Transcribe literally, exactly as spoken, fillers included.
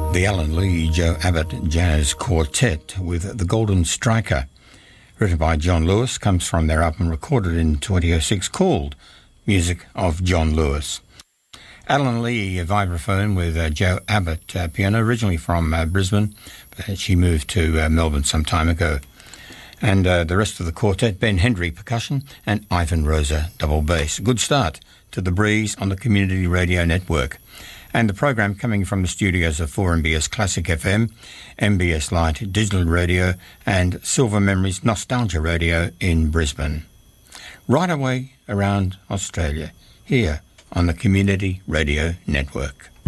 The Alan Lee Joe Abbott Jazz Quartet with The Golden Striker, written by John Lewis, comes from their album recorded in twenty oh six called Music of John Lewis. Alan Lee vibraphone with uh, Joe Abbott uh, piano, originally from uh, Brisbane, but she moved to uh, Melbourne some time ago. And uh, the rest of the quartet, Ben Hendry percussion and Ivan Rosa double bass. Good start to The Breeze on the Community Radio Network. And the program coming from the studios of four M B S Classic F M, M B S Light Digital Radio and Silver Memories Nostalgia Radio in Brisbane. Right away around Australia, here on the Community Radio Network.